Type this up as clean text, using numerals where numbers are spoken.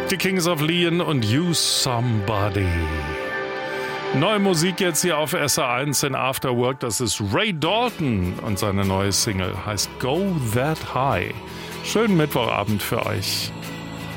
Die Kings of Leon und You Somebody. Neue Musik jetzt hier auf SR1 in After Work. Das ist Ray Dalton und seine neue Single heißt Go That High. Schönen Mittwochabend für euch.